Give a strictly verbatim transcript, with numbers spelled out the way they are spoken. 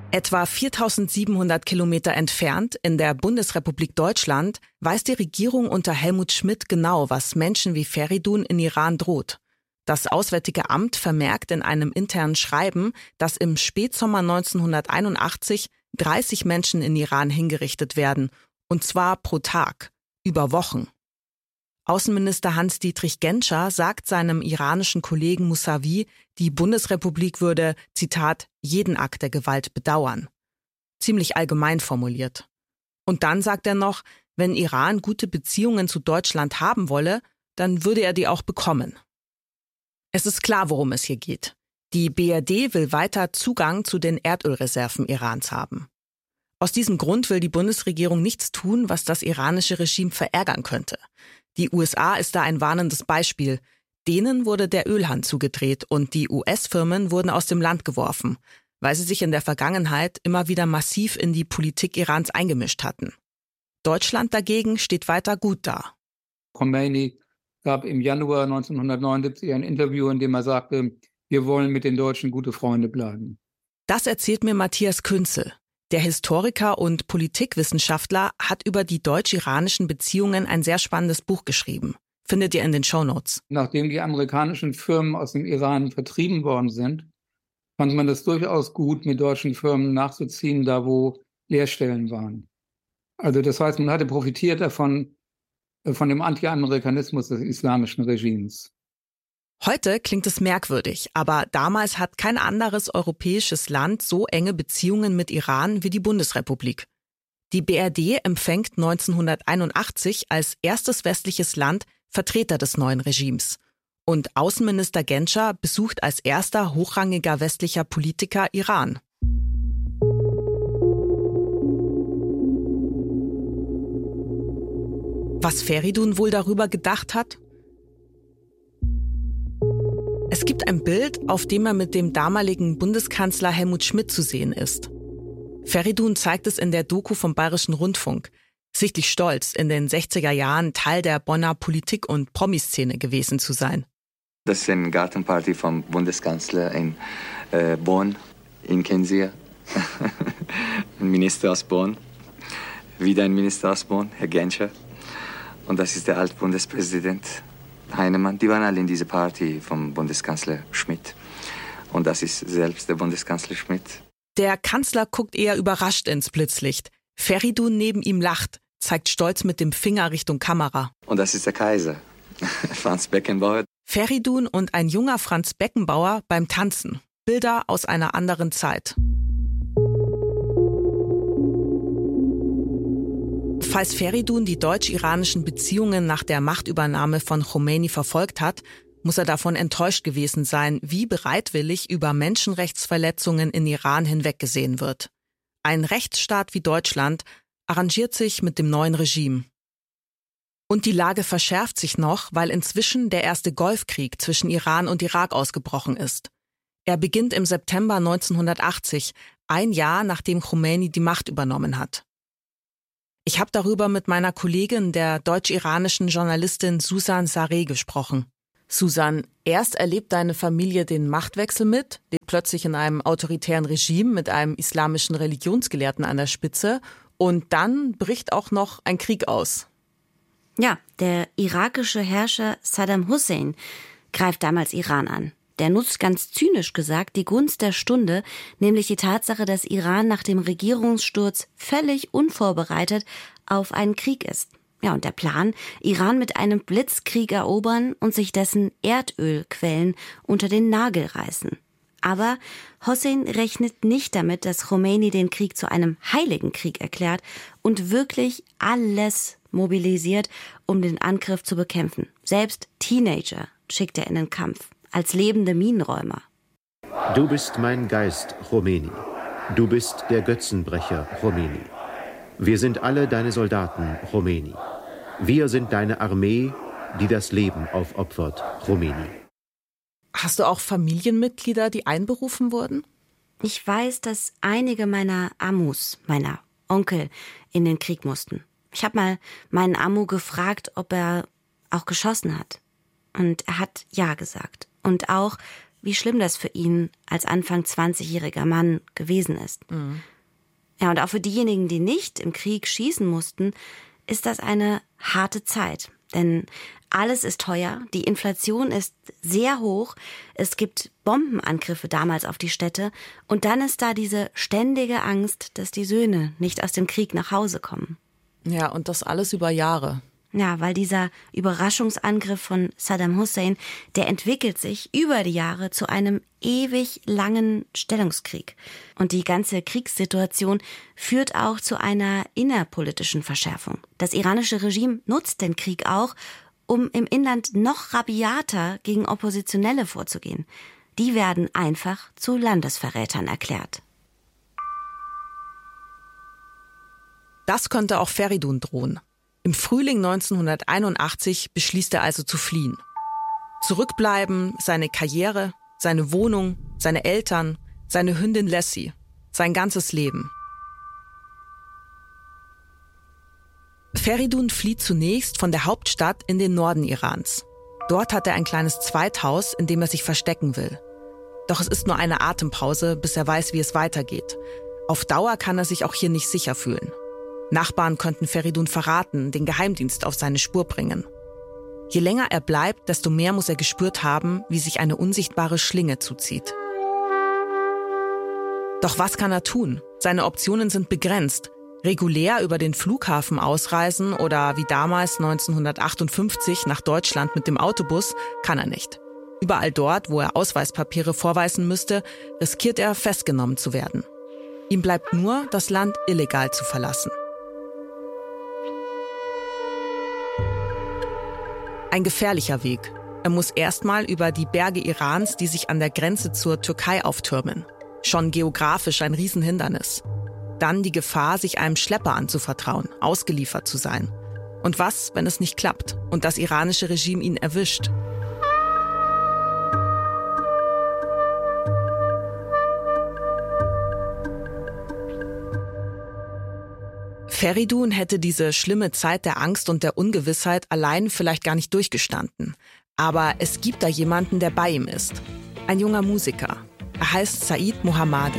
Etwa viertausendsiebenhundert Kilometer entfernt, in der Bundesrepublik Deutschland, weiß die Regierung unter Helmut Schmidt genau, was Menschen wie Feridun in Iran droht. Das Auswärtige Amt vermerkt in einem internen Schreiben, dass im Spätsommer neunzehnhunderteinundachtzig dreißig Menschen in Iran hingerichtet werden, und zwar pro Tag, über Wochen. Außenminister Hans-Dietrich Genscher sagt seinem iranischen Kollegen Mousavi, die Bundesrepublik würde, Zitat, jeden Akt der Gewalt bedauern. Ziemlich allgemein formuliert. Und dann sagt er noch, wenn Iran gute Beziehungen zu Deutschland haben wolle, dann würde er die auch bekommen. Es ist klar, worum es hier geht. Die B R D will weiter Zugang zu den Erdölreserven Irans haben. Aus diesem Grund will die Bundesregierung nichts tun, was das iranische Regime verärgern könnte. Die U S A ist da ein warnendes Beispiel. Denen wurde der Ölhahn zugedreht und die U S-Firmen wurden aus dem Land geworfen, weil sie sich in der Vergangenheit immer wieder massiv in die Politik Irans eingemischt hatten. Deutschland dagegen steht weiter gut da. Khomeini gab im Januar neunzehnhundertneunundsiebzig ein Interview, in dem er sagte, wir wollen mit den Deutschen gute Freunde bleiben. Das erzählt mir Matthias Künzel. Der Historiker und Politikwissenschaftler hat über die deutsch-iranischen Beziehungen ein sehr spannendes Buch geschrieben. Findet ihr in den Shownotes. Nachdem die amerikanischen Firmen aus dem Iran vertrieben worden sind, fand man das durchaus gut, mit deutschen Firmen nachzuziehen, da wo Leerstellen waren. Also das heißt, man hatte profitiert davon, von dem Anti-Amerikanismus des islamischen Regimes. Heute klingt es merkwürdig, aber damals hat kein anderes europäisches Land so enge Beziehungen mit Iran wie die Bundesrepublik. Die B R D empfängt neunzehnhunderteinundachtzig als erstes westliches Land Vertreter des neuen Regimes. Und Außenminister Genscher besucht als erster hochrangiger westlicher Politiker Iran. Was Feridun wohl darüber gedacht hat? Es gibt ein Bild, auf dem er mit dem damaligen Bundeskanzler Helmut Schmidt zu sehen ist. Feridun zeigt es in der Doku vom Bayerischen Rundfunk. Sichtlich stolz, in den sechziger Jahren Teil der Bonner Politik- und Promiszene gewesen zu sein. Das ist eine Gartenparty vom Bundeskanzler in äh, Bonn. Ihn kennen Sie ja. Ein Minister aus Bonn. Wieder ein Minister aus Bonn, Herr Genscher. Und das ist der Altbundespräsident Heinemann. Die waren alle in dieser Party vom Bundeskanzler Schmidt. Und das ist selbst der Bundeskanzler Schmidt. Der Kanzler guckt eher überrascht ins Blitzlicht. Feridun neben ihm lacht, zeigt stolz mit dem Finger Richtung Kamera. Und das ist der Kaiser, Franz Beckenbauer. Feridun und ein junger Franz Beckenbauer beim Tanzen. Bilder aus einer anderen Zeit. Falls Feridun die deutsch-iranischen Beziehungen nach der Machtübernahme von Khomeini verfolgt hat, muss er davon enttäuscht gewesen sein, wie bereitwillig über Menschenrechtsverletzungen in Iran hinweggesehen wird. Ein Rechtsstaat wie Deutschland arrangiert sich mit dem neuen Regime. Und die Lage verschärft sich noch, weil inzwischen der erste Golfkrieg zwischen Iran und Irak ausgebrochen ist. Er beginnt im September neunzehnhundertachtzig, ein Jahr nachdem Khomeini die Macht übernommen hat. Ich habe darüber mit meiner Kollegin, der deutsch-iranischen Journalistin Susan Sareh, gesprochen. Susan, erst erlebt deine Familie den Machtwechsel mit, lebt plötzlich in einem autoritären Regime mit einem islamischen Religionsgelehrten an der Spitze, und dann bricht auch noch ein Krieg aus. Ja, der irakische Herrscher Saddam Hussein greift damals Iran an. Der nutzt ganz zynisch gesagt die Gunst der Stunde, nämlich die Tatsache, dass Iran nach dem Regierungssturz völlig unvorbereitet auf einen Krieg ist. Ja, und der Plan, Iran mit einem Blitzkrieg erobern und sich dessen Erdölquellen unter den Nagel reißen. Aber Hossein rechnet nicht damit, dass Khomeini den Krieg zu einem heiligen Krieg erklärt und wirklich alles mobilisiert, um den Angriff zu bekämpfen. Selbst Teenager schickt er in den Kampf, als lebende Minenräumer. Du bist mein Geist, Khomeini. Du bist der Götzenbrecher, Khomeini. Wir sind alle deine Soldaten, Khomeini. Wir sind deine Armee, die das Leben aufopfert, Khomeini. Hast du auch Familienmitglieder, die einberufen wurden? Ich weiß, dass einige meiner Amus, meiner Onkel, in den Krieg mussten. Ich habe mal meinen Amu gefragt, ob er auch geschossen hat. Und er hat ja gesagt. Und auch wie schlimm das für ihn als Anfang zwanzigjähriger Mann gewesen ist. Mhm. Ja, und auch für diejenigen, die nicht im Krieg schießen mussten, ist das eine harte Zeit. Denn alles ist teuer, die Inflation ist sehr hoch, es gibt Bombenangriffe damals auf die Städte und dann ist da diese ständige Angst, dass die Söhne nicht aus dem Krieg nach Hause kommen. Ja, und das alles über Jahre. Ja, weil dieser Überraschungsangriff von Saddam Hussein, der entwickelt sich über die Jahre zu einem ewig langen Stellungskrieg. Und die ganze Kriegssituation führt auch zu einer innerpolitischen Verschärfung. Das iranische Regime nutzt den Krieg auch, um im Inland noch rabiater gegen Oppositionelle vorzugehen. Die werden einfach zu Landesverrätern erklärt. Das könnte auch Feridun drohen. Im Frühling neunzehnhunderteinundachtzig beschließt er also zu fliehen. Zurückbleiben seine Karriere, seine Wohnung, seine Eltern, seine Hündin Lassie, sein ganzes Leben. Feridun flieht zunächst von der Hauptstadt in den Norden Irans. Dort hat er ein kleines Zweithaus, in dem er sich verstecken will. Doch es ist nur eine Atempause, bis er weiß, wie es weitergeht. Auf Dauer kann er sich auch hier nicht sicher fühlen. Nachbarn könnten Feridun verraten, den Geheimdienst auf seine Spur bringen. Je länger er bleibt, desto mehr muss er gespürt haben, wie sich eine unsichtbare Schlinge zuzieht. Doch was kann er tun? Seine Optionen sind begrenzt. Regulär über den Flughafen ausreisen oder wie damals neunzehnhundertachtundfünfzig nach Deutschland mit dem Autobus kann er nicht. Überall dort, wo er Ausweispapiere vorweisen müsste, riskiert er, festgenommen zu werden. Ihm bleibt nur, das Land illegal zu verlassen. Ein gefährlicher Weg. Er muss erstmal über die Berge Irans, die sich an der Grenze zur Türkei auftürmen. Schon geografisch ein Riesenhindernis. Dann die Gefahr, sich einem Schlepper anzuvertrauen, ausgeliefert zu sein. Und was, wenn es nicht klappt und das iranische Regime ihn erwischt? Feridun hätte diese schlimme Zeit der Angst und der Ungewissheit allein vielleicht gar nicht durchgestanden. Aber es gibt da jemanden, der bei ihm ist. Ein junger Musiker. Er heißt Said Mohammadi.